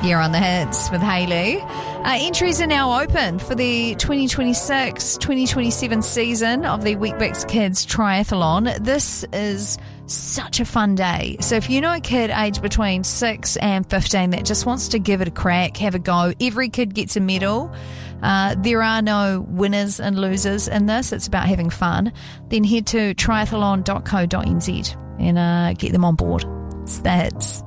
You're on the hits with Hayley. Entries are now open for the 2026-2027 season of the Weet-Bix Kids Triathlon. This is such a fun day. So if you know a kid aged between 6 and 15 that just wants to give it a crack, have a go, every kid gets a medal. There are no winners and losers in this. It's about having fun. Then head to triathlon.co.nz and get them on board. It's the hits.